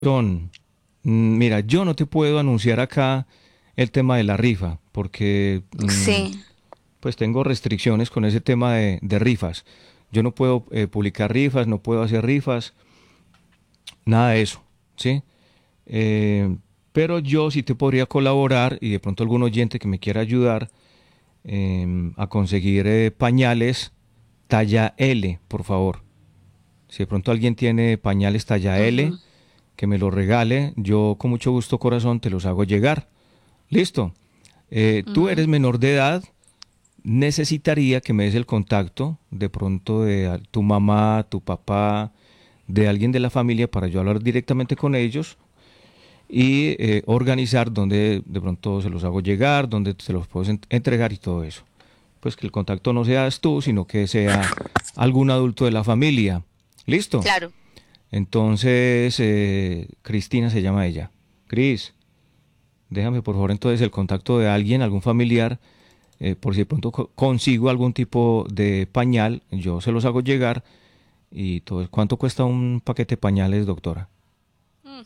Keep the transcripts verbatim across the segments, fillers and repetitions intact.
John, mm, mira, yo no te puedo anunciar acá el tema de la rifa, porque mm, Sí. pues tengo restricciones con ese tema de, de rifas. Yo no puedo eh, publicar rifas, no puedo hacer rifas, nada de eso, ¿sí? Eh, pero yo sí te podría colaborar y de pronto algún oyente que me quiera ayudar eh, a conseguir eh, pañales talla L, por favor. Si de pronto alguien tiene pañales talla L, Ujú, que me los regale, yo con mucho gusto corazón te los hago llegar. Listo. Eh, tú ujú. eres menor de edad, necesitaría que me des el contacto de pronto de a- tu mamá, tu papá, de alguien de la familia para yo hablar directamente con ellos y eh, organizar dónde de pronto se los hago llegar, dónde se los puedo en- entregar y todo eso. Pues que el contacto no seas tú, sino que sea algún adulto de la familia. ¿Listo? Claro. Entonces, eh, Cristina se llama ella. Cris, déjame por favor entonces el contacto de alguien, algún familiar, eh, por si de pronto co- consigo algún tipo de pañal, yo se los hago llegar y todo. ¿Cuánto cuesta un paquete de pañales, doctora? Mm,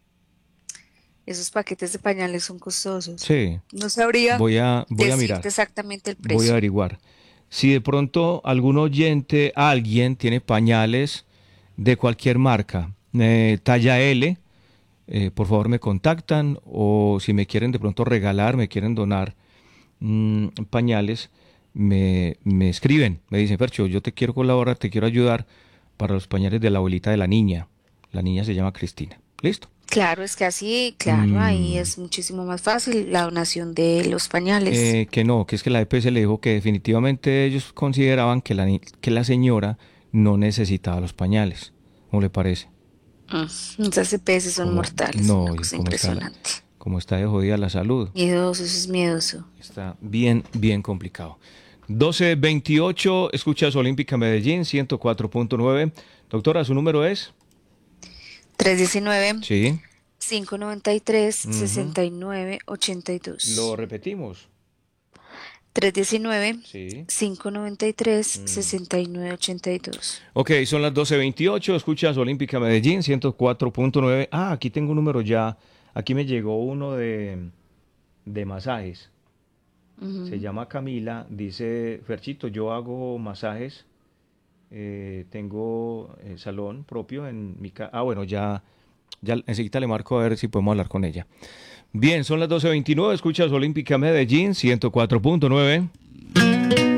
Esos paquetes de pañales son costosos. Sí, No sabría voy a, voy a decirte mirar, exactamente el voy a precio. averiguar. Si de pronto algún oyente, alguien tiene pañales de cualquier marca, eh, talla L, eh, por favor me contactan o si me quieren de pronto regalar, me quieren donar mm, pañales, me, me escriben, me dicen, Fercho, yo te quiero colaborar, te quiero ayudar para los pañales de la abuelita de la niña. La niña se llama Cristina. ¿Listo? Claro, es que así, claro, ahí Mm, es muchísimo más fácil la donación de los pañales. eh, que no, que es que la E P S le dijo que definitivamente ellos consideraban que la, ni- que la señora no necesitaba los pañales. ¿Cómo le parece? Mm, Esas E P S son Como, mortales, una no, y cosa cómo está, la- impresionante. cómo está de jodida la salud. Miedoso, eso es miedoso. Está bien, bien complicado. doce veintiocho, escuchas Olímpica Medellín, ciento cuatro punto nueve. Doctora, ¿su número es? Tres uno nueve, Sí. cinco nueve tres, Ujú. seis nueve ocho Lo dos. repetimos. Tres uno nueve, Sí. cinco nueve tres, Mm. seis nueve ocho dos. Ok, son las doce veintiocho, escuchas Olímpica Medellín, ciento cuatro punto nueve. Ah, aquí tengo un número ya. Aquí me llegó uno de, de masajes. Se Ujú. llama Camila. Dice, Ferchito, yo hago masajes. eh, tengo eh, salón propio en mi casa. Ah, bueno, ya, ya enseguida le marco a ver si podemos hablar con ella. Bien, son las doce veintinueve, escuchas Olímpica Medellín, ciento cuatro punto nueve.